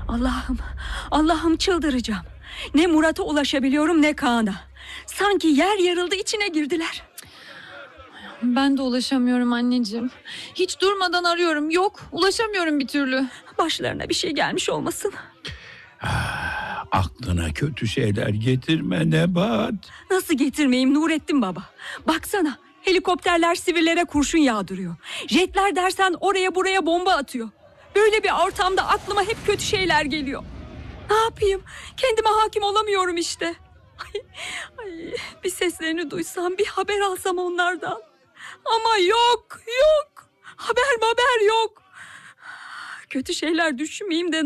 Allah'ım, Allah'ım çıldıracağım. Ne Murat'a ulaşabiliyorum ne Kaan'a. Sanki yer yarıldı, içine girdiler. Ben de ulaşamıyorum anneciğim. Hiç durmadan arıyorum. Yok, ulaşamıyorum bir türlü. Başlarına bir şey gelmiş olmasın. Aklına kötü şeyler getirme Nebat. Nasıl getirmeyeyim Nurettin baba? Baksana, helikopterler sivillere kurşun yağdırıyor. Jetler dersen oraya buraya bomba atıyor. Böyle bir ortamda aklıma hep kötü şeyler geliyor. Ne yapayım? Kendime hakim olamıyorum işte. Ay, bir seslerini duysam, bir haber alsam onlardan. Ama yok. Haber yok. Kötü şeyler düşünmeyeyim de